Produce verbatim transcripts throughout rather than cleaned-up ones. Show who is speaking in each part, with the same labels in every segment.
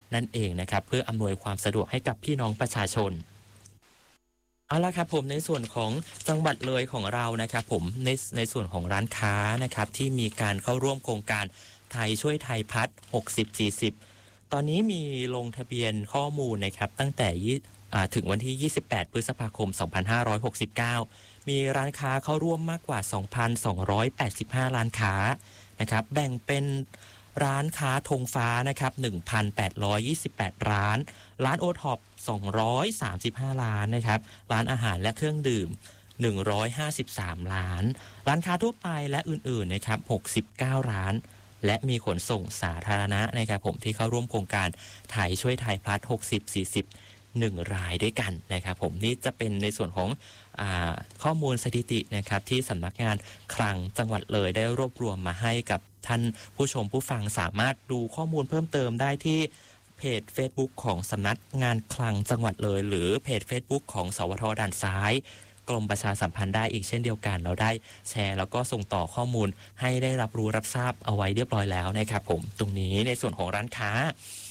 Speaker 1: นั่นเองนะครับเพื่ออำนวยความสะดวกให้กับพี่น้องประชาชนเอาละครับผมในส่วนของจังหวัดเลยของเรานะครับผมในในส่วนของร้านค้านะครับที่มีการเข้าร่วมโครงการไทยช่วยไทยพัฒน์หกสิบ สี่สิบตอนนี้มีลงทะเบียนข้อมูลนะครับตั้งแต่ถึงวันที่ยี่สิบแปดพฤษภาคมสองพันห้าร้อยหกสิบเก้ามีร้านค้าเข้าร่วมมากกว่า สองพันสองร้อยแปดสิบห้า ร้านค้านะครับแบ่งเป็นร้านค้าธงฟ้านะครับ หนึ่งพันแปดร้อยยี่สิบแปด ร้านร้านโอท็อปสองร้อยสามสิบห้าร้านนะครับร้านอาหารและเครื่องดื่มหนึ่งร้อยห้าสิบสามร้านร้านค้าทั่วไปและอื่นๆนะครับหกสิบเก้าร้านและมีขนส่งสาธารณะนะครับผมที่เข้าร่วมโครงการไทยช่วยไทยพลัสหกสิบ สี่สิบหนึ่งรายด้วยกันนะครับผมนี่จะเป็นในส่วนของอาข้อมูลสถิตินะครับที่สำนักงานคลังจังหวัดเลยได้รวบรวมมาให้กับท่านผู้ชมผู้ฟังสามารถดูข้อมูลเพิ่มเติมได้ที่เพจ Facebook ของสำนักงานคลังจังหวัดเลยหรือเพจ Facebook ของสวท.ด่านซ้ายกรมประชาสัมพันธ์ได้อีกเช่นเดียวกันเราได้แชร์แล้วก็ส่งต่อข้อมูลให้ได้รับรู้รับทราบเอาไว้เรียบร้อยแล้วนะครับผมตรงนี้ในส่วนของร้านค้า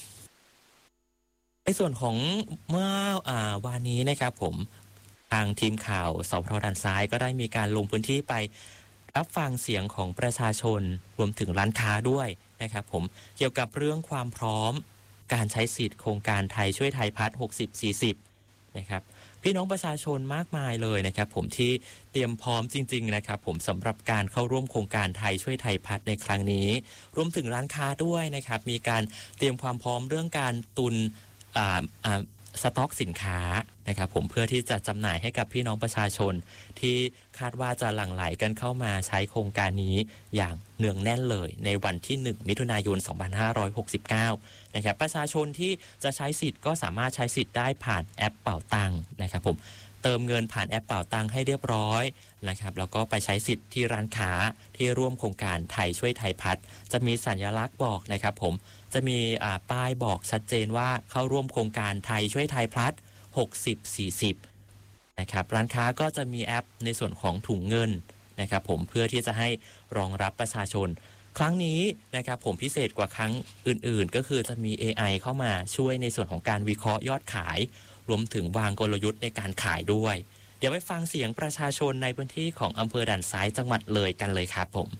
Speaker 1: ในส่วนของเมื่ออ่าวานนี้นะครับผมทางทีมข่าวสวท.ด่านซ้ายก็ได้มีการลงพื้นที่ไปรับฟังเสียงของประชาชนรวมถึงร้านค้าด้วยนะครับผมเกี่ยวกับเรื่องความพร้อมการใช้สิทธิ์โครงการไทยช่วยไทยพัฒน์หกสิบ สี่สิบนะครับพี่น้องประชาชนมากมายเลยนะครับผมที่เตรียมพร้อมจริงๆนะครับผมสำหรับการเข้าร่วมโครงการไทยช่วยไทยพัฒน์ในครั้งนี้รวมถึงร้านค้าด้วยนะครับมีการเตรียมความพร้อมเรื่องการตุนอ่าอ่าสต็อกสินค้านะครับผมเพื่อที่จะจำหน่ายให้กับพี่น้องประชาชนที่คาดว่าจะหลั่งไหลกันเข้ามาใช้โครงการนี้อย่างเนืองแน่นเลยในวันที่หนึ่งมิถุนายนสองพันห้าร้อยหกสิบเก้านะครับประชาชนที่จะใช้สิทธิ์ก็สามารถใช้สิทธิ์ได้ผ่านแอปเป๋าตังค์นะครับผมเติมเงินผ่านแอปเป๋าตังค์ให้เรียบร้อยนะครับแล้วก็ไปใช้สิทธิ์ที่ร้านค้าที่ร่วมโครงการไทยช่วยไทยพัฒน์จะมีสัญลักษณ์บอกนะครับผมจะมีป้ายบอกชัดเจนว่าเข้าร่วมโครงการไทยช่วยไทยพลัสหกสิบ สี่สิบนะครับร้านค้าก็จะมีแอปในส่วนของถุงเงินนะครับผมเพื่อที่จะให้รองรับประชาชนครั้งนี้นะครับผมพิเศษกว่าครั้งอื่นๆก็คือจะมี เอ ไอ เข้ามาช่วยในส่วนของการวิเคราะห์ยอดขายรวมถึงวางกลยุทธ์ในการขายด้วยเดี๋ยวไปฟังเสียงประชาชนในพื้นที่ของอำเภอด่านซ้ายจังหวัดเลยกันเลยครับผม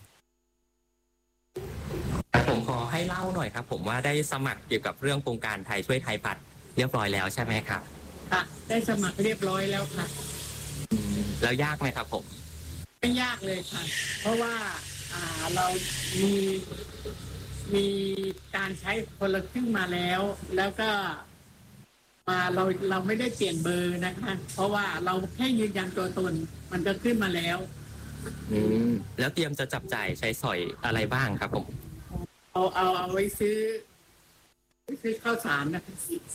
Speaker 1: ผมขอให้เล่าหน่อยครับผมว่าได้สมัครเกี่ยวกับเรื่องโครงการไทยช่วยไทยพัฒน์เรียบร้อยแล้วใช่ไหมครับ
Speaker 2: ค่ะได้สมัครเรียบร้อยแล้วค่ะ
Speaker 1: แล้วยากไหมครับผม
Speaker 2: ไม่ยากเลยค่ะเพราะว่าอ่าเรามีมีการใช้คนละครึ่งมาแล้วแล้วก็มาเราเราไม่ได้เปลี่ยนเบอร์นะคะเพราะว่าเราแค่ยืนยันตัวตนมันก็ขึ้นมาแล้ว
Speaker 1: อืมแล้วเตรียมจะจับจ่ายใช้สอยอะไรบ้างครับผม
Speaker 2: เอาเอาเอาไว้ซื้อซื้อข้าวสารนะ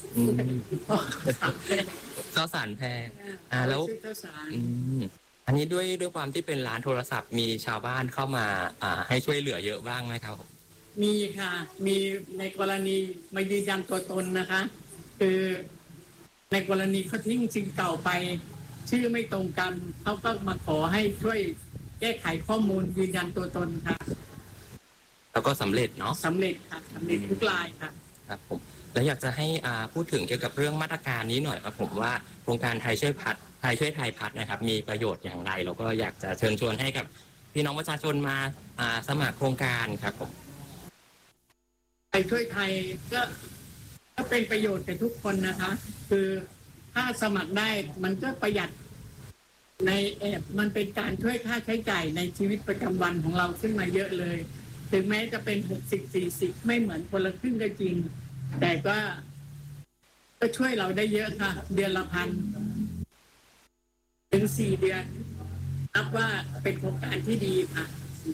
Speaker 1: ข้าวสารแพงอ่าแล้วอันนี้ด้วยด้วยความที่เป็นร้านโทรศัพท์มีชาวบ้านเข้ามาอ่าให้ช่วยเหลือเยอะบ้างไหมครับ
Speaker 2: มีค่ะมีในกรณีมายืนยันตัวตนนะคะคือในกรณีเขาทิ้งสิ่งเก่าไปชื่อไม่ตรงกันเขาก็มาขอให้ช่วยแก้ไขข้อมูลยืนยันตัวตนค่ะ
Speaker 1: แล้วก็สำเร็จเนาะ
Speaker 2: สำเร็จค่ะสำเร็จทุกรายค่ะ
Speaker 1: ครับผมแล้วอยากจะให้อ่าพูดถึงเกี่ยวกับเรื่องมาตรการนี้หน่อยครับผมว่าโครงการไทยช่วยพัฒน์ไทยช่วยไทยพัฒน์นะครับมีประโยชน์อย่างไรเราก็อยากจะเชิญชวนให้กับพี่น้องประชาชนมาอ่าสมัครโครงการครับผม
Speaker 2: ไทยช่วยไทยก็ก็เป็นประโยชน์กับทุกคนนะคะคือถ้าสมัครได้มันก็ประหยัดในแอบมันเป็นการช่วยค่าใช้จ่ายในชีวิตประจำวันของเราขึ้นมาเยอะเลยถึงแม้จะเป็นหกสิบ สี่สิบไม่เหมือนคนละครึ่งก็จริงแต่ก็ก็ช่วยเราได้เยอะค่ะเดือนละพันถึงสี่เดือนนับว่าเป็นโครงการที่ดีค่ะ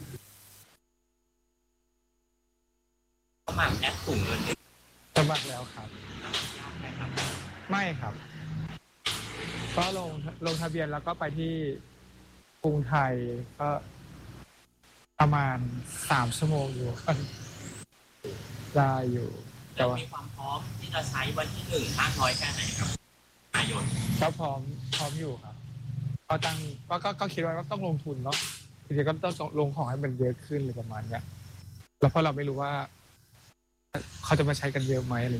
Speaker 1: สมัครแอปถุงเงิน
Speaker 3: สมัครแล้วครับไม่ครับก็ลงลงทะเบียนแล้วก็ไปที่กรุงไทยก็ประมาณสามชั่วโมงอยู่ได้อยู่
Speaker 1: แต่ว่ามีความพร้อมที่จะใช้วันที่หนึ่งมากน้อยแค่ไหนครับประโยชน์
Speaker 3: ก็พร้อมพร้อมอยู่ครับก็ตั้งก็ก็ก็คิดว่าก็ต้องลงทุนเนาะทีนี้ก็ต้องลงของให้มันเยอะขึ้นเลยประมาณเนี้ยแล้วเพราะเราไม่รู้ว่าเขาจะมาใช้กันเยอะไหม